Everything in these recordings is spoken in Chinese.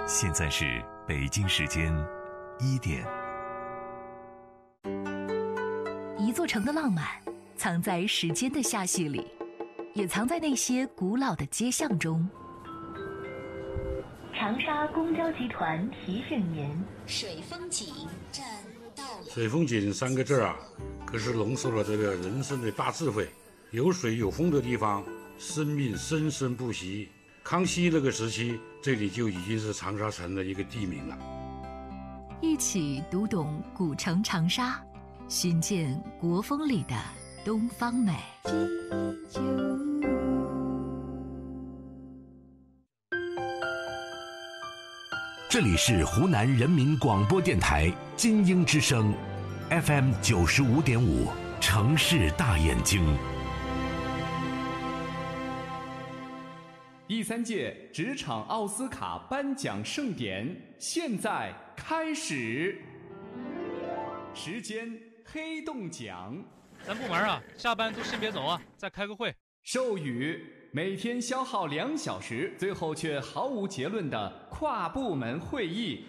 现在是北京时间1点。 一座城的浪漫藏在时间的罅隙里，也藏在那些古老的街巷中。长沙公交集团提醒您： 水风景站到了。 水风景3个字啊，可是浓缩了这个人生的大智慧。有水有风的地方，生命生生不息。康熙那个时期，这里就已经是长沙城的一个地名了。 一起读懂古城长沙，寻见国风里的东方美。 这里是湖南人民广播电台金鹰之声 FM 95.5城市大眼睛。 第3届职场奥斯卡颁奖盛典现在开始，时间黑洞奖。 咱部门啊，下班都先别走啊，再开个会。 授予每天消耗2小时，最后却毫无结论的跨部门会议。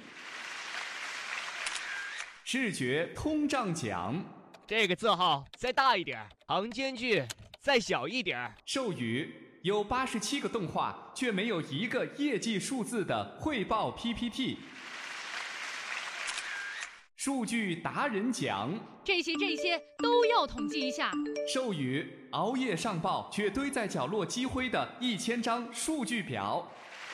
视觉通胀奖， 这个字号再大一点，行间距再小一点。 授予有87个动画却没有一个业绩数字的汇报 PPT。数据达人奖， 这些都要统计一下。 授予熬夜上报却堆在角落积灰的1000张数据表。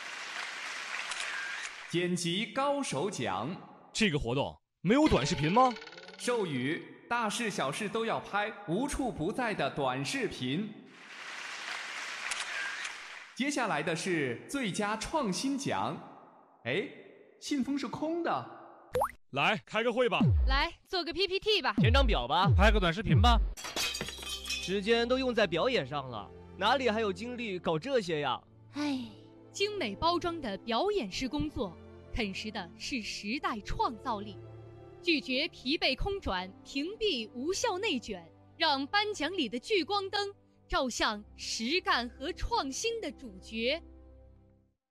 剪辑高手奖， 这个活动没有短视频吗？ 授予大事小事都要拍，无处不在的短视频。接下来的是最佳创新奖。哎，信封是空的。 来开个会吧， 来做个 PPT 吧， 填张表吧， 拍个短视频吧。 时间都用在表演上了，哪里还有精力搞这些呀？ 唉，精美包装的表演式工作，啃食的是时代创造力。拒绝疲惫空转，屏蔽无效内卷，让颁奖里的聚光灯照向实干和创新的主角。